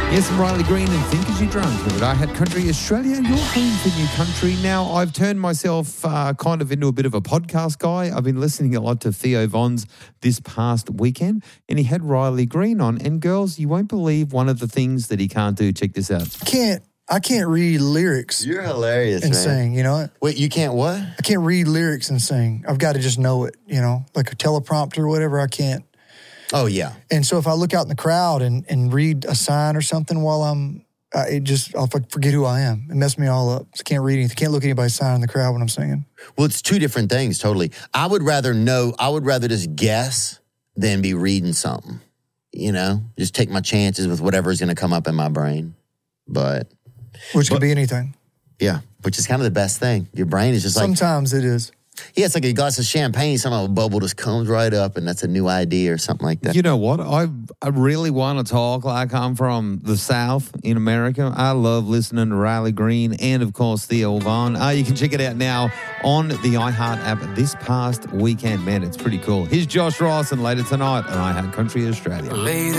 Yes, I'm Riley Green and Think As You Drunk here at I Had Country Australia, your home for new country. Now, I've turned myself kind of into a bit of a podcast guy. I've been listening a lot to Theo Von's this past weekend, and he had Riley Green on. And girls, you won't believe one of the things that he can't do. Check this out. I can't read lyrics. You're hilarious, and man. sing, you know? Wait, you can't what? I can't read lyrics and sing. I've got to just know it, you know? Like a teleprompter or whatever, I can't. Oh, yeah. And so if I look out in the crowd and read a sign or something while I'll forget who I am. It messes me all up. I can't read anything. Can't look at anybody's sign in the crowd when I'm singing. Well, it's two different things, totally. I would rather just guess than be reading something, you know? Just take my chances with whatever's going to come up in my brain. Which could be anything. Yeah, which is kind of the best thing. Your brain is just like... Sometimes it is. Yeah, it's like a glass of champagne. Somehow a bubble just comes right up, and that's a new idea or something like that. You know what? I really want to talk like I'm from the South in America. I love listening to Riley Green and, of course, Theo Von. You can check it out now on the iHeart app this past weekend. Man, it's pretty cool. Here's Josh Ross, and later tonight on I Had Country Australia.